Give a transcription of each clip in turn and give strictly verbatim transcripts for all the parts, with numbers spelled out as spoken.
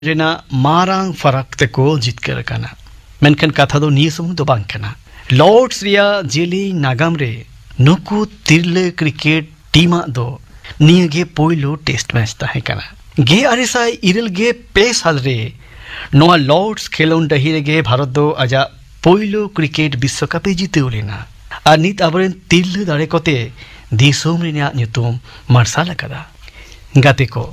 रेना मारांग फरक तेको जितकर कना मेनखान कथा दो निये सुमुंग दो बांग कना लॉर्ड्स रिया जेली नागाम रे नुकु तिरले क्रिकेट टीमा दो निये गे पोइलो टेस्ट मैच ताहे कना गे आरेसाय इरल गे पे साल रे नोआ लॉर्ड्स खेलोन डही रे गे भारत दो आजा पोइलो क्रिकेट विश्वकप ए जितेउ लेना आर नित आबरेन तिरले दाड़े कोते दिसोम रेना ᱧᱩᱛᱩᱢ मार्साल अकदा गाते को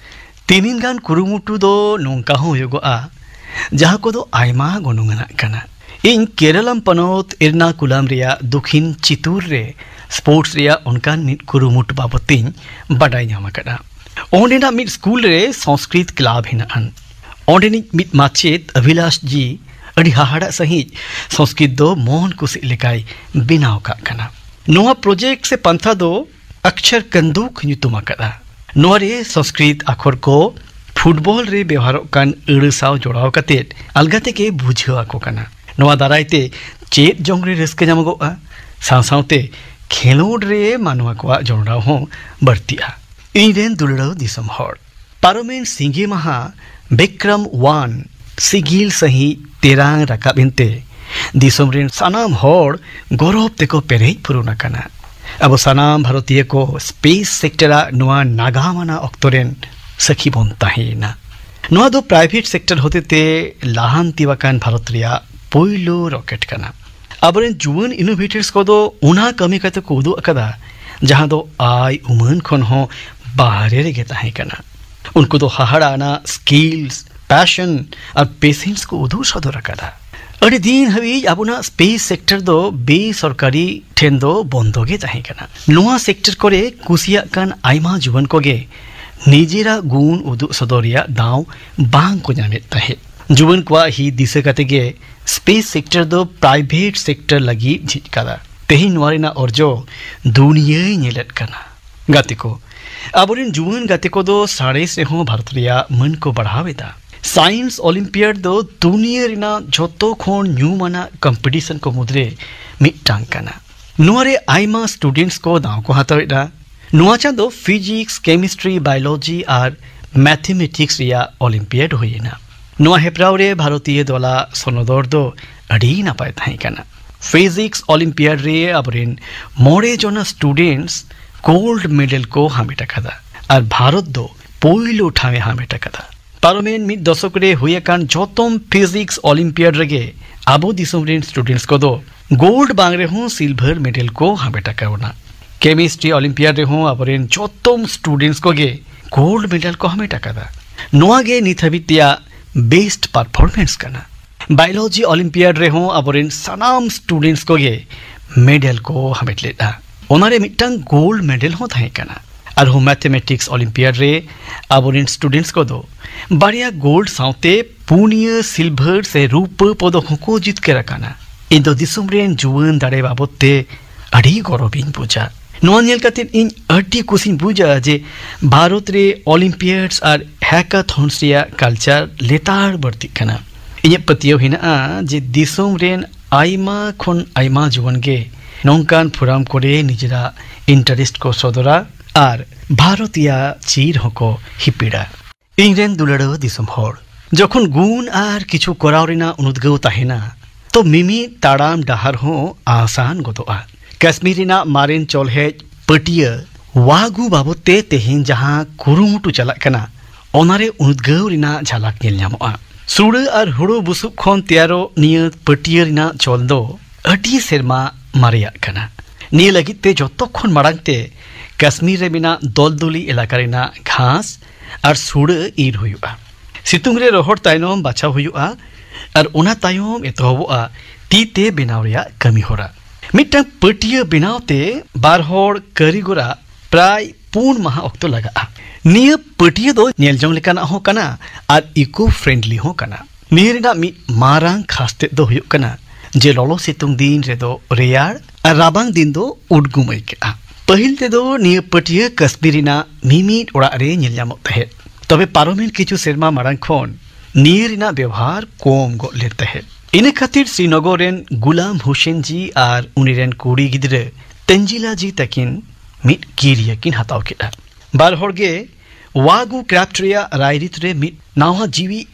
तीनिन गान कुरुमुटु दो नोंका हो हुयुगोआ जहां को दो आयमा गोनुंगना कना इन केरलम पनोत एर्नाकुलम रिया दक्षिण चितूर रे स्पोर्ट्स रिया उनकान मिट कुरुमुट बाबतिन बडाई ᱧᱟᱢ कदा ओंडेना मिट स्कूल रे संस्कृत क्लब हिनान ओंडेनि मिट माचेत अभिलाष जी अडी हाहाड़ा सहित संस्कृत दो मोहन कुसी लेकाय बिनाव का कना नोआ प्रोजेक्ट से पंथा दो अक्षर कंदुक ᱧᱩᱛᱩᱢ कदा नोरे संस्कृत आखर को फुटबॉल रे व्यवहार कान अड़साव जोड़ाव कतेट अलगाते के बुझाव को कना नोआ दारायते चेत जोंग रे रस्के जामगोआ साव सावते खेलोड रे मानवा को जोड़ाव हो बढ़तिया इरेन दुलड़ो दिसम हर पारोमेन सिंगे महा विक्रम वन सिगिल सही तेरांग रकाबिनते दिसम रेन सानाम हर गौरव तेको पेरेज पुरुना कना अब सानाम भारतीय को स्पेस सेक्टरा नोआ नागामाना ऑक्टोरेन सखी बोनता है ना नोआ दो प्राइवेट सेक्टर होते ते लाहांती वकान भारत रिया पोइलो रॉकेट कना अबरेन जुवन इनोवेटर्स को दो उना कमी कते को उदु अकदा जहां दो आई उमन खन हो बाहरे रे गेता है कना उनको तो हाहाड़ाना स्किल्स पैशन और पेशेंस को उदु सदर अकदा अड़ी दिन हवी अबुना स्पेस सेक्टर दो बे सरकारी ठेन दो बंदोगे ताहे कना नोआ सेक्टर करे कुसिया कान आइमा जुवन कोगे निजेरा गुण उदु सदरिया दाव बांग को जामे ताहे जुवन क्वा ही दिसे कतेगे स्पेस सेक्टर दो प्राइवेट सेक्टर लगी झिटकादा तेही नोरिना अर्जो दुनिया नेलत कना गाते को अबोरिन जुवन गाते को दो साड़े से हो भारत रिया मन को बढ़ावेदा साइंस ओलंपियाड दो दुनिया रिना जोतो खोन न्यू मना कंपटीशन को मुद्रे मिटांग कना नोरे आइमा स्टूडेंट्स को दाव को हातवेदा नोआचा दो फिजिक्स केमिस्ट्री बायोलॉजी और मैथमेटिक्स रिया ओलंपियाड होइना नोआ हेप्राव रे भारतीय दोला सोनोदर दो अडी नापाय थाई कना फिजिक्स ओलंपियाड रे अबरेन मोरे जोना स्टूडेंट्स गोल्ड मेडल को हामेटा कदा और भारत दो पोइलो ठावे हामेटा कदा पारोमेन मिद दशक रे हुए कान जोतम फिजिक्स ओलंपियाड रेगे आबो दिसम रेन स्टूडेंट्स को दो गोल्ड बांग रे हो सिल्वर मेडल को हामेटा करना केमिस्ट्री ओलंपियाड रे हो अबरेन जोतम स्टूडेंट्स को गे गोल्ड मेडल को हामेटा कदा नोआ गे निथबितिया बेस्ट परफॉर्मेंस कना बायोलॉजी ओलंपियाड रे हो अबरेन सनाम स्टूडेंट्स को गे मेडल को हामेट लेदा ओनारे मिटंग गोल्ड मेडल हो थाहे कना और हो मैथमेटिक्स ओलंपियाड रे अबोरेन स्टूडेंट्स को दो बारिया गोल्ड साउते पुनिया सिल्वर से रूप पदक को जीत के रखाना इन दो दिसुम रेन जुवन दाड़े बाबते अड़ी गौरविन पूजा नोआ नेल कते इन अड़ी कुसिन पूजा जे भारत रे ओलंपियाड्स और हैकाथॉन्स रिया कल्चर लेतार बढ़ती कना इन पतियो हिना जे दिसुम रेन आइमा खन आइमा जुवन गे नोंकान फुराम करे निजरा इंटरेस्ट को सदरा और भारतीय चीर होको हिपिड़ा इंग्रेन दुलड़ो दिसम हर जखन गुण और किछु कराव रेना उनुदगौ ताहेना तो मिमी ताड़ाम डाहार हो आसान गोदोआ कश्मीर रेना मारेन चलहेज पटिया वागु बाबते तेहेन जहां कुरुमुटु चलाक कना ओनारे उनुदगौ रेना झलक नेल ᱧᱟᱢᱚᱜᱼᱟ सुड़ और हुड़ो बुसुब खन तैयारो निय पटिया रेना चल दो अटी सेरमा मारिया कना निय लगित ते जतो खन माड़ांग ते कश्मीर रे बिना दलदली इलाका रेना घास और सुड़ ईर हुयुआ सितुंग रे रोहड़ तायनोम बाछाव हुयुआ और उना तायोम एतोहबोआ तीते बेनाव रिया कमी होरा मिटन पटिया बेनावते बार होड़ कारीगोरा प्राय पून माह ऑक्टो लगा निय पटिया दो नेलजोंग लेकाना हो कना और इको फ्रेंडली हो कना नियरेना मि मारांग खासते दो हुयुक कना जे लोलो सितुंग दिन रे दो रेयाड़ और राबांग दिन दो उडगुम आइकेआ पहिल ते दो निय पटिया कश्मीरिना मिमिट ओड़ा रे नेल ᱧᱟᱢᱚᱜ तहे तबे पारोमेन किछु सेरमा मारांग खन नियरिना व्यवहार कोम गो ले तहे इने खातिर श्रीनगर रेन गुलाम हुसैन जी और उनिरेन कुड़ी गिदरे तंजिला जी तकिन मिट किरिया किन हताव केदा बार होड़गे वागू क्राफ्ट रायरित रे मिड नावा जीवी